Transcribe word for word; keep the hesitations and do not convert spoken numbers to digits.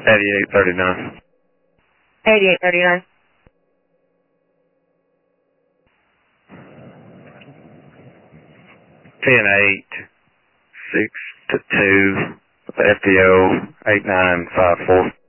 eighty-eight thirty-nine. eighty-eight thirty-nine. ten eight, six to two, F D O eight nine five four.